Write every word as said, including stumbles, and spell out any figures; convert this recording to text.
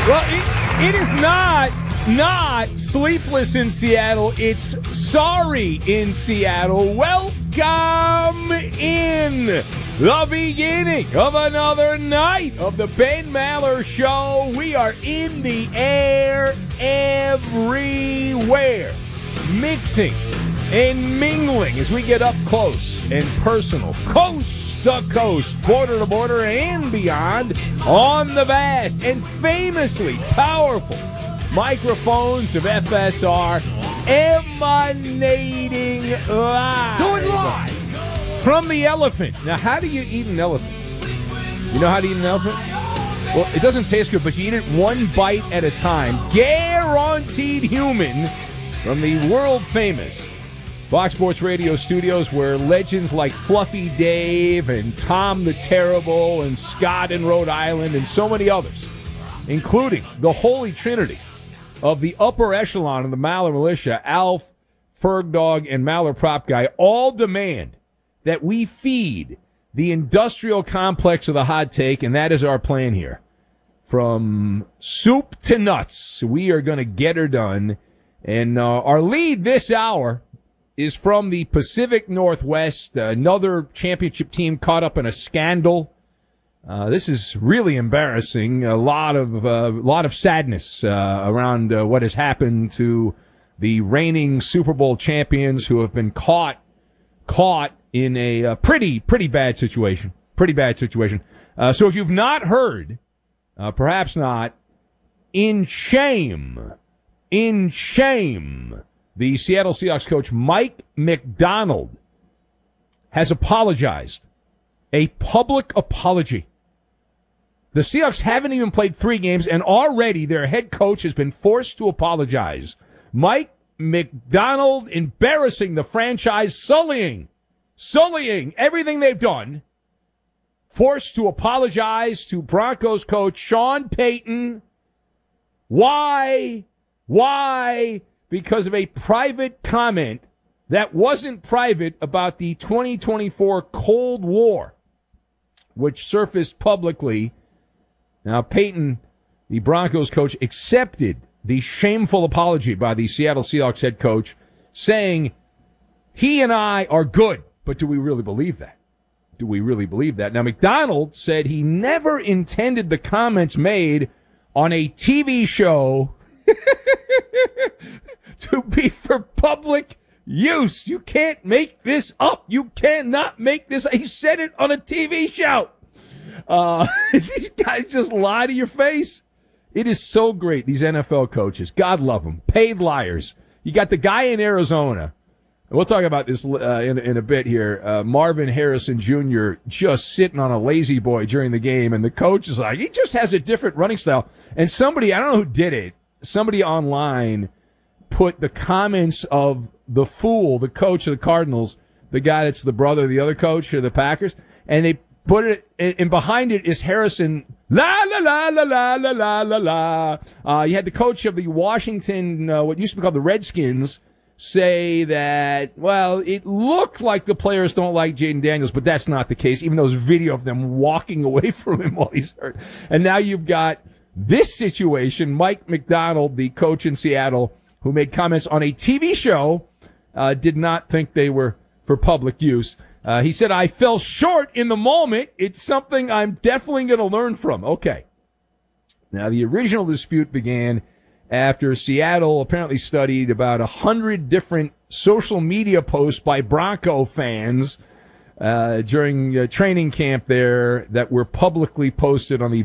Well, it, it is not not sleepless in Seattle. It's sorry in Seattle. Welcome in the beginning of another night of the Ben Maller Show. We are in the air everywhere, mixing and mingling as we get up close and personal, coast to coast, border to border, and beyond on the vast and famously powerful microphones of F S R, emanating live. Do it live! From the elephant. Now, how do you eat an elephant? You know how to eat an elephant? Well, it doesn't taste good, but you eat it one bite at a time. Guaranteed human from the world-famous Fox Sports Radio studios, where legends like Fluffy Dave and Tom the Terrible and Scott in Rhode Island and so many others, including the Holy Trinity of the upper echelon of the Maller Militia, Alf, Ferg Dog, and Maller Prop Guy, all demand that we feed the industrial complex of the hot take, and that is our plan here. From soup to nuts, we are going to get her done. And uh, our lead this hour is from the Pacific Northwest, another championship team caught up in a scandal. Uh, this is really embarrassing. A lot of uh, lot of sadness uh, around uh, what has happened to the reigning Super Bowl champions, who have been caught caught in a uh, pretty pretty bad situation. Pretty bad situation. Uh, so if you've not heard, uh, perhaps not, in shame, in shame, the Seattle Seahawks coach Mike Macdonald has apologized. A public apology. The Seahawks haven't even played three games, and already their head coach has been forced to apologize. Mike Macdonald embarrassing the franchise, sullying, sullying everything they've done, forced to apologize to Broncos coach Sean Payton. Why? Why? Because of a private comment that wasn't private about the twenty twenty-four Cold War, which surfaced publicly. Now, Payton, the Broncos coach, accepted the shameful apology by the Seattle Seahawks head coach, saying, he and I are good. But do we really believe that? Do we really believe that? Now, Macdonald said he never intended the comments made on a T V show to be for public use. You can't make this up. You cannot make this. He said it on a T V show. Uh, these guys just lie to your face. It is so great, these N F L coaches. God love them. Paid liars. You got the guy in Arizona. And we'll talk about this uh, in, in a bit here. Uh, Marvin Harrison Junior just sitting on a lazy boy during the game, and the coach is like, he just has a different running style. And somebody, I don't know who did it, somebody online put the comments of the fool, the coach of the Cardinals, the guy that's the brother of the other coach of the Packers, and they put it, and behind it is Harrison, la, la, la, la, la, la, la, la, la. Uh, you had the coach of the Washington, uh, what used to be called the Redskins, say that, well, it looked like the players don't like Jaden Daniels, but that's not the case, even though there's video of them walking away from him while he's hurt. And now you've got this situation, Mike Macdonald, the coach in Seattle, who made comments on a T V show, uh, did not think they were for public use. Uh, he said, I fell short in the moment. It's something I'm definitely going to learn from. Okay. Now, the original dispute began after Seattle apparently studied about a hundred different social media posts by Bronco fans uh, during uh, training camp there that were publicly posted on the